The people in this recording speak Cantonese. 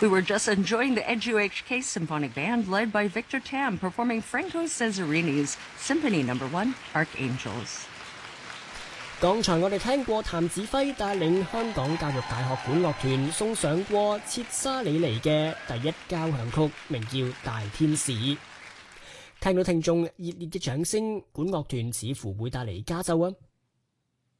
We were just enjoying the EduHK Symphonic Band led by Victor Tam performing Franco Cesarini's Symphony No. 1 Archangels。 剛才我哋聽過譚子輝帶領香港教育大學管樂團送上過切沙里尼嘅第一交響曲，名叫《大天使》。聽到聽眾熱烈嘅掌聲，管樂團似乎會帶嚟加奏啊！